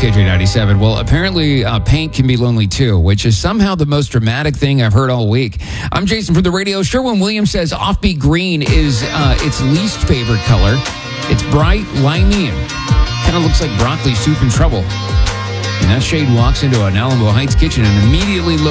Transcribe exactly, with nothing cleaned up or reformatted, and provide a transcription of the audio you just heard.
K J ninety-seven. Well, apparently uh, paint can be lonely too, which is somehow the most dramatic thing I've heard all week. I'm Jason from the radio. Sherwin-Williams says offbeat green is uh, its least favorite color. It's bright, limey, and kind of looks like broccoli soup in trouble. And that shade walks into an Alamo Heights kitchen and immediately